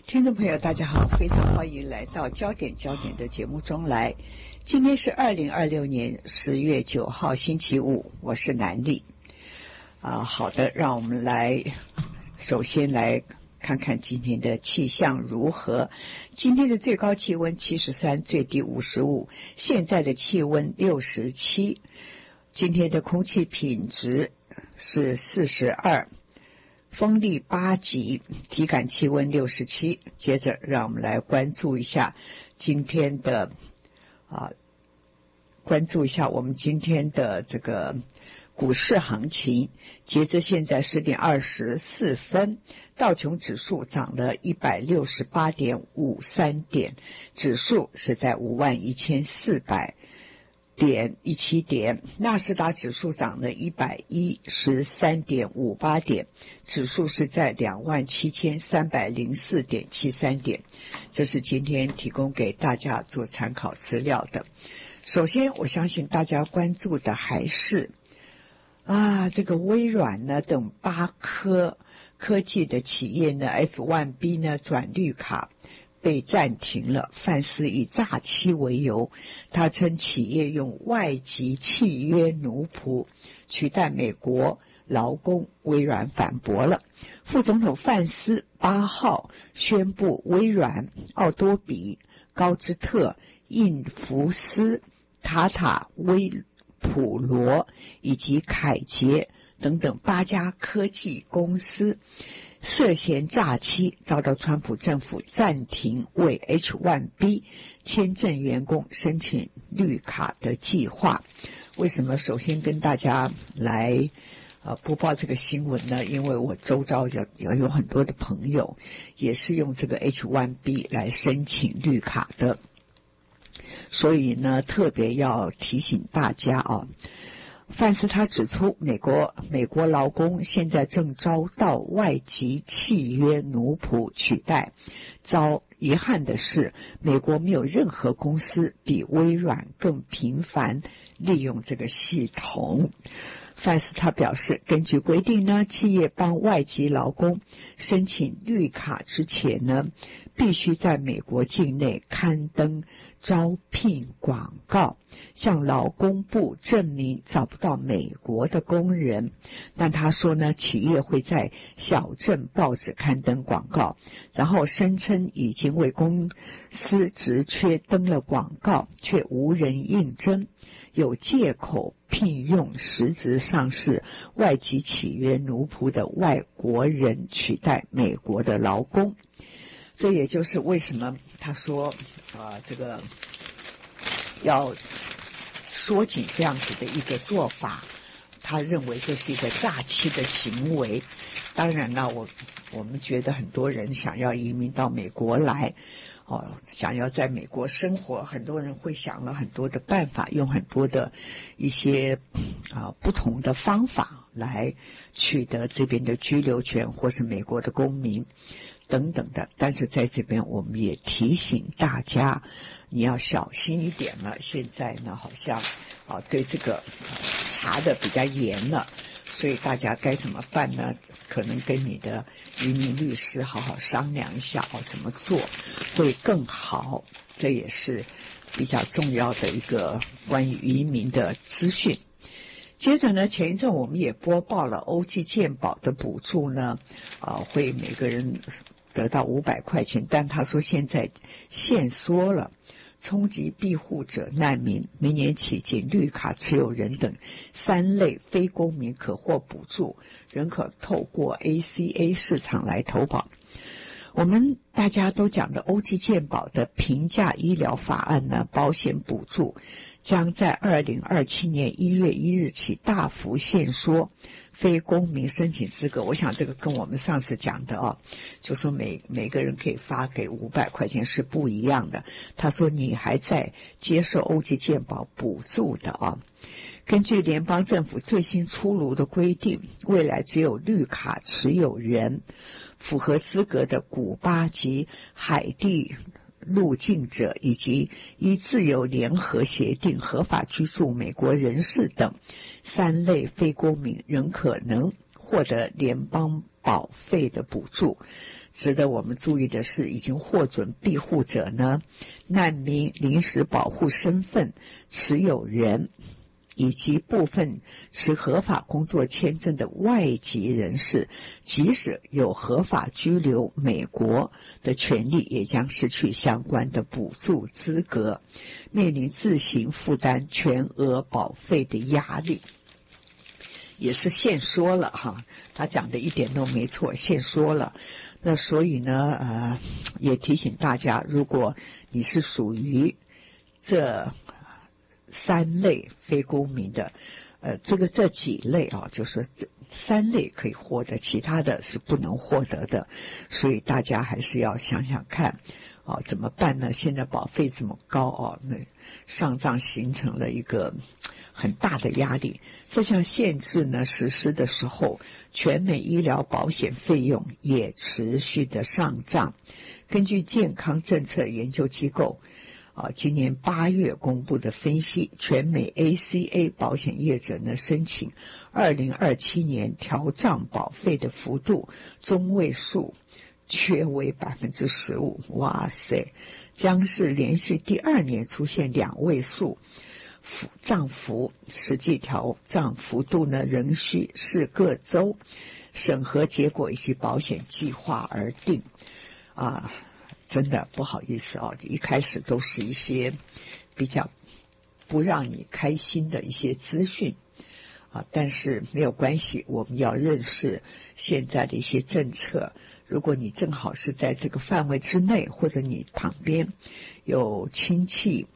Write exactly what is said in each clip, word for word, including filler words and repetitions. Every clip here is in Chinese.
听众朋友大家好，非常欢迎来到焦点焦点的节目中来。今天是二零二六年十月九号星期五，我是南丽啊。好的，让我们来首先来看看今天的气象如何。今天的最高气温七十三，最低五十五，现在的气温六十七，今天的空气品质是四十二，风力八级，体感气温六十七。接着让我们来关注一下今天的啊，关注一下我们今天的这个股市行情。截至现在十点二十四分，道琼指数涨了一百六十八点五三点，指数是在五万一千四百点一七点，纳斯达指数涨了一百一十三点五八点，指数是在两万七千三百零四点七三点。这是今天提供给大家做参考资料的。首先我相信大家关注的还是啊，这个微软呢等八科科技的企业呢 F 一 B 呢转绿卡被暂停了，范斯以诈欺为由，他称企业用外籍契约奴仆取代美国劳工，微软反驳了。副总统范斯八号宣布，微软、奥多比、高芝特、印福斯、塔塔微普罗以及凯捷等等八家科技公司涉嫌诈欺，遭到川普政府暂停为 H 一 B 签证员工申请绿卡的计划。为什么首先跟大家来呃播报这个新闻呢？因为我周遭有有有很多的朋友也是用这个 H 一 B 来申请绿卡的，所以呢特别要提醒大家啊。范斯他指出，美国美国劳工现在正遭到外籍契约奴仆取代。遭遗憾的是，美国没有任何公司比微软更频繁利用这个系统。范斯他表示，根据规定呢，企业帮外籍劳工申请绿卡之前呢，必须在美国境内刊登招聘广告，向劳工部证明找不到美国的工人。但他说呢，企业会在小镇报纸刊登广告，然后声称已经为公司职缺登了广告，却无人应征，有借口聘用实质上是外籍契约奴仆的外国人取代美国的劳工。这也就是为什么他说啊，这个要缩紧这样子的一个做法，他认为这是一个诈欺的行为。当然了，我我们觉得很多人想要移民到美国来哦，想要在美国生活，很多人会想了很多的办法，用很多的一些啊不同的方法来取得这边的居留权或是美国的公民等等的。但是在这边我们也提醒大家，你要小心一点了。现在呢好像啊对这个查的比较严了，所以大家该怎么办呢？可能跟你的移民律师好好商量一下哦，怎么做会更好。这也是比较重要的一个关于移民的资讯。接着呢，前一阵我们也播报了欧际健保的补助呢，啊，会每个人得到五百块钱，但他说现在限缩了。冲击庇护者、难民，明年起仅绿卡持有人等三类非公民可获补助，仍可透过 A C A 市场来投保。我们大家都讲的欧际健保的平价医疗法案呢，保险补助将在二零二七年一月一日起大幅限缩非公民申请资格。我想这个跟我们上次讲的哦，就说每每个人可以发给五百块钱是不一样的。他说你还在接受欧际健保补助的啊。根据联邦政府最新出炉的规定，未来只有绿卡持有人、符合资格的古巴及海地入境者以及依自由联合协定合法居住美国人士等三类非公民仍可能获得联邦保费的补助。值得我们注意的是，已经获准庇护者呢、难民临时保护身份持有人以及部分持合法工作签证的外籍人士，即使有合法居留美国的权利，也将失去相关的补助资格，面临自行负担全额保费的压力。也是现说了哈，他讲的一点都没错，现说了。那所以呢，呃，也提醒大家，如果你是属于这三类非公民的，呃，这个这几类啊，就是这三类可以获得，其他的是不能获得的。所以大家还是要想想看，啊，怎么办呢？现在保费这么高啊，那上涨形成了一个很大的压力。这项限制呢实施的时候，全美医疗保险费用也持续的上涨。根据健康政策研究机构啊，今年八月公布的分析，全美 A C A 保险业者呢申请二零二七年调涨保费的幅度中位数却为 百分之十五， 哇塞，将是连续第二年出现两位数涨幅。实际调涨幅度呢仍需视各州审核结果以及保险计划而定啊。真的不好意思哦，一开始都是一些比较不让你开心的一些资讯啊，但是没有关系，我们要认识现在的一些政策。如果你正好是在这个范围之内，或者你旁边有亲戚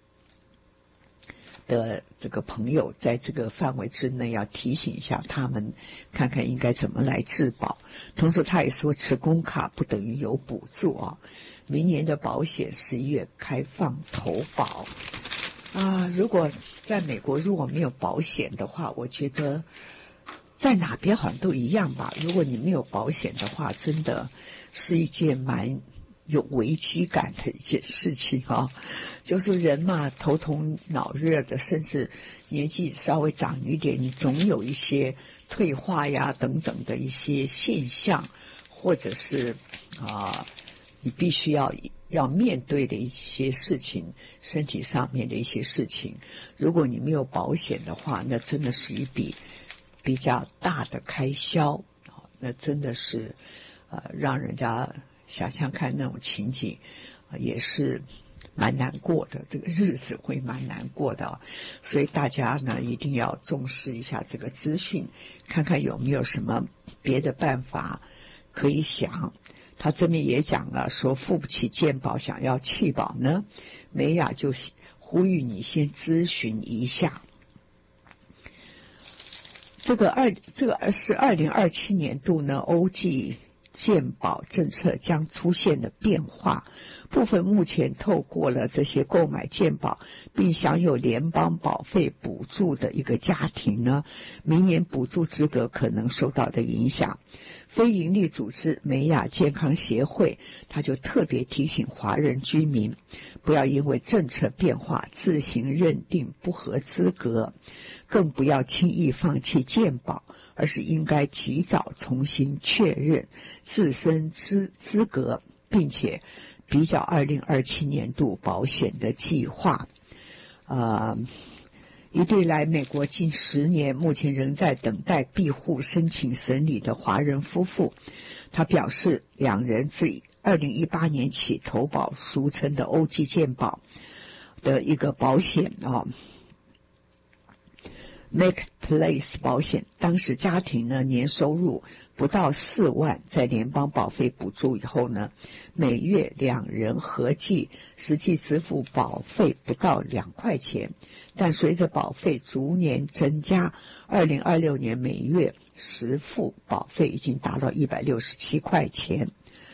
的这个朋友在这个范围之内，要提醒一下他们，看看应该怎么来自保。同时他也说，持公卡不等于有补助啊。明年的保险十一月开放投保啊。如果在美国如果没有保险的话，我觉得在哪边好像都一样吧。如果你没有保险的话，真的是一件蛮有危机感的一件事情啊。就是人嘛，头痛脑热的，甚至年纪稍微长一点，你总有一些退化呀等等的一些现象，或者是啊，你必须要要面对的一些事情，身体上面的一些事情。如果你没有保险的话，那真的是一笔比较大的开销，那真的是呃让人家想想看那种情景，也是蛮难过的，这个日子会蛮难过的。所以大家呢一定要重视一下这个资讯，看看有没有什么别的办法可以想。他这边也讲了，说付不起健保想要弃保呢，美雅就呼吁你先咨询一下。这个二这个是二零二七年度呢，欧记健保政策将出现的变化。部分目前透过了这些购买健保并享有联邦保费补助的一个家庭呢，明年补助资格可能受到的影响。非营利组织美雅健康协会，他就特别提醒华人居民，不要因为政策变化自行认定不合资格，更不要轻易放弃健保，而是应该及早重新确认自身资资格，并且比较二零二七年度保险的计划。呃一对来美国近十年，目前仍在等待庇护申请审理的华人夫妇，他表示，两人自二零一八年起投保俗称的欧记健保的一个保险啊 ，Make Place 保险，当时家庭呢年收入不到四万，在联邦保费补助以后呢，每月两人合计实际支付保费不到两块钱。但随着保费逐年增加，二零二六年每月实付保费已经达到一百六十七块钱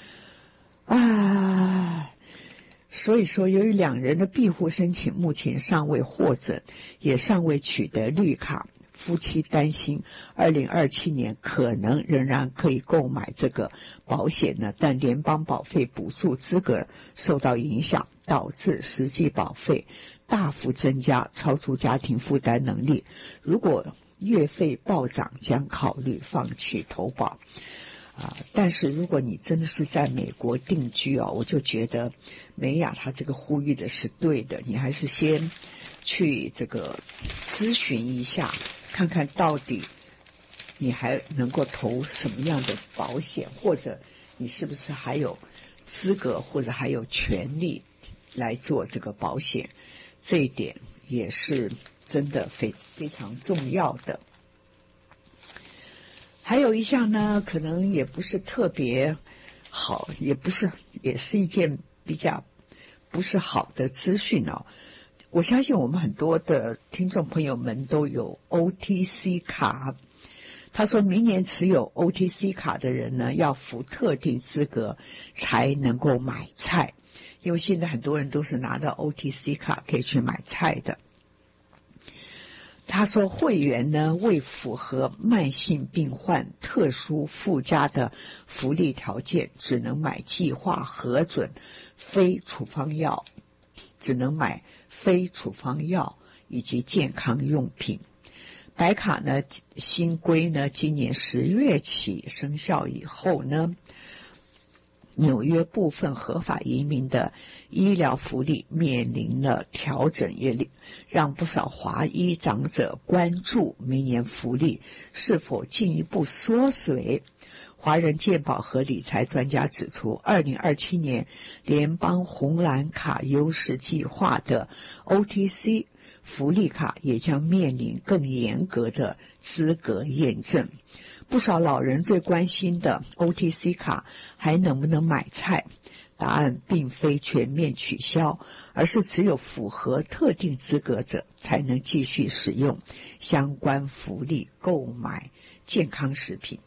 啊！所以说，由于两人的庇护申请目前尚未获准，也尚未取得绿卡，夫妻担心二零二七年可能仍然可以购买这个保险呢，但联邦保费补助资格受到影响，导致实际保费大幅增加，超出家庭负担能力。如果月费暴涨将考虑放弃投保啊。但是如果你真的是在美国定居啊，我就觉得美雅他这个呼吁的是对的，你还是先去这个咨询一下，看看到底你还能够投什么样的保险，或者你是不是还有资格或者还有权利来做这个保险，这一点也是真的非非常重要的。还有一项呢，可能也不是特别好，也不是也是一件比较不是好的资讯哦。我相信我们很多的听众朋友们都有 O T C 卡，他说明年持有 O T C 卡的人呢，要符特定资格才能够买菜，因为现在很多人都是拿到 O T C 卡可以去买菜的。他说会员呢，为符合慢性病患特殊附加的福利条件，只能买计划核准非处方药，只能买非处方药以及健康用品。白卡呢，新规呢，今年十月起生效以后呢，纽约部分合法移民的医疗福利面临了调整，也让不少华裔长者关注明年福利是否进一步缩水。华人健保和理财专家指出，二零二七年联邦红蓝卡优势计划的 O T C 福利卡也将面临更严格的资格验证。不少老人最关心的 O T C 卡还能不能买菜，答案并非全面取消，而是只有符合特定资格者才能继续使用相关福利购买健康食品。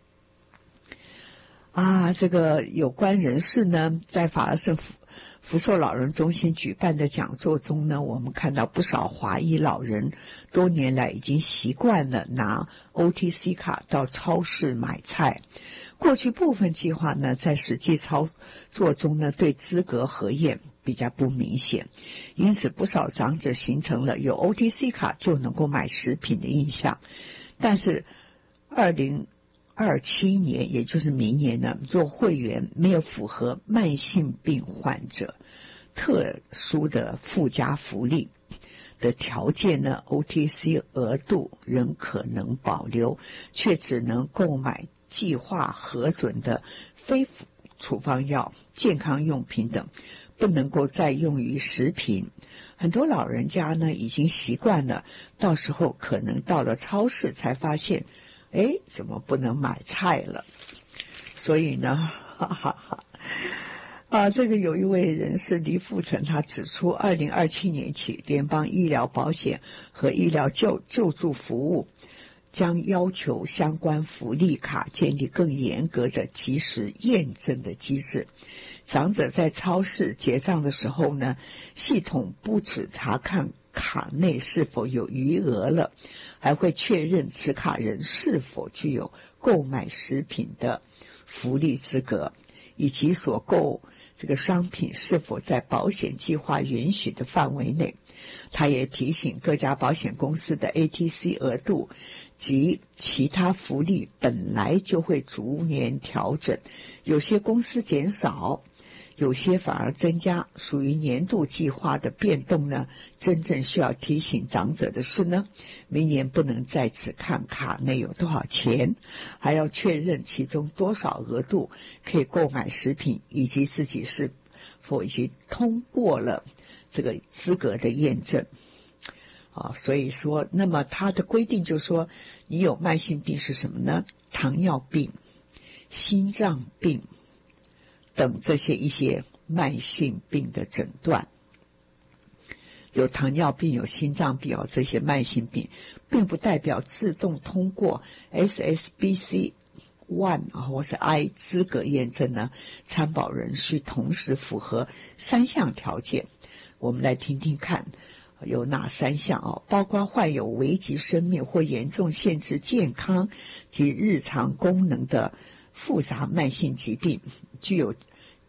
啊，这个有关人士呢，在法拉盛福福寿老人中心举办的讲座中呢，我们看到不少华裔老人多年来已经习惯了拿 O T C 卡到超市买菜。过去部分计划呢，在实际操作中呢，对资格核验比较不明显，因此不少长者形成了有 O T C 卡就能够买食品的印象。但是二零二七年，也就是明年呢，做会员没有符合慢性病患者特殊的附加福利的条件呢， O T C 额度仍可能保留，却只能购买计划核准的非处方药、健康用品等，不能够再用于食品。很多老人家呢已经习惯了，到时候可能到了超市才发现，哎，怎么不能买菜了？所以呢，哈哈哈，啊，这个有一位人士黎富成，他指出，二零二七年起，联邦医疗保险和医疗救救助服务将要求相关福利卡建立更严格的及时验证的机制。长者在超市结账的时候呢，系统不只查看卡内是否有余额了，还会确认持卡人是否具有购买食品的福利资格，以及所购这个商品是否在保险计划允许的范围内。他也提醒各家保险公司的 A T C 额度及其他福利本来就会逐年调整，有些公司减少，有些反而增加，属于年度计划的变动呢。真正需要提醒长者的是呢，明年不能再只看卡内有多少钱，还要确认其中多少额度可以购买食品，以及自己是否已经通过了这个资格的验证。啊，所以说，那么它的规定就是说，你有慢性病是什么呢？糖尿病、心脏病等这些一些慢性病的诊断，有糖尿病、有心脏病、有这些慢性病，并不代表自动通过 S S B C 一 或是 I 资格验证呢。参保人需同时符合三项条件。我们来听听看有哪三项哦，包括患有危及生命或严重限制健康及日常功能的复杂慢性疾病，具有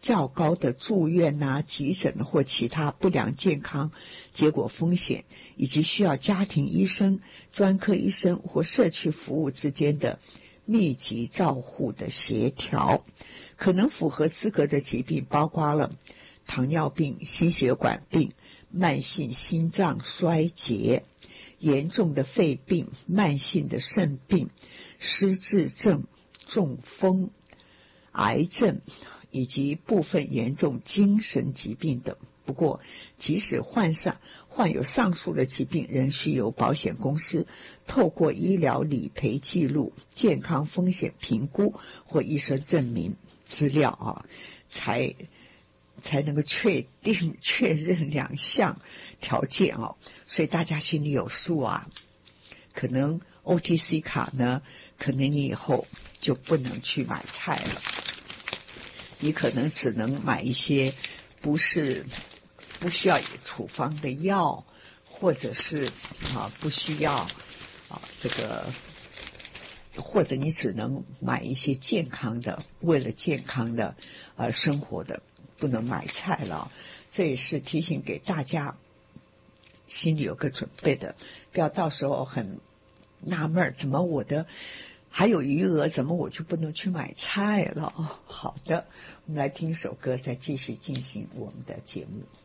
较高的住院啊、急诊或其他不良健康结果风险，以及需要家庭医生、专科医生或社区服务之间的密集照护的协调。可能符合资格的疾病包括了糖尿病、心血管病、慢性心脏衰竭、严重的肺病、慢性的肾病、失智症、中风、癌症以及部分严重精神疾病等。不过即使患上患有上述的疾病，仍需由保险公司透过医疗理赔记录、健康风险评估或医生证明资料啊，才才能够确定确认两项条件啊，所以大家心里有数啊。可能 O T C 卡呢，可能你以后就不能去买菜了，你可能只能买一些不是不需要处方的药，或者是啊不需要啊这个，或者你只能买一些健康的，为了健康的呃生活的，不能买菜了。这也是提醒给大家心里有个准备的，不要到时候很纳闷，怎么我的还有余额，怎么我就不能去买菜了？好的，我们来听一首歌，再继续进行我们的节目。